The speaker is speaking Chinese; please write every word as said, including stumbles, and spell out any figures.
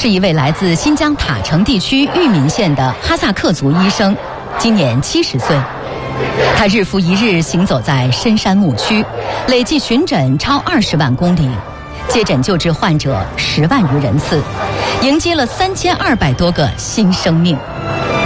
是一位来自新疆塔城地区玉民县的哈萨克族医生，今年七十岁。他日复一日行走在深山牧区，累计巡诊超二十万公里，接诊救治患者十万余人次，迎接了三千二百多个新生命。